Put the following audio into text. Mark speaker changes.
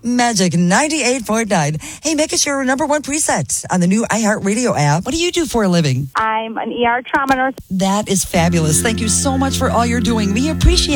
Speaker 1: Magic 98.9. Hey, make us your number one preset on the new iHeartRadio app. What do you do for a living?
Speaker 2: I'm an ER trauma nurse.
Speaker 1: That is fabulous. Thank you so much for all you're doing. We appreciate